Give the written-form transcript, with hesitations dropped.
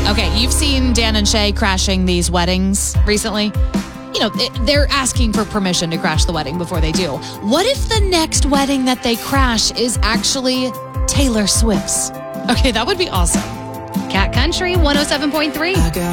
Okay, you've seen Dan and Shay crashing these weddings recently. You know, they're asking for permission to crash the wedding before they do. What if the next wedding that they crash is actually Taylor Swift's? Okay, that would be awesome. Cat Country 107.3.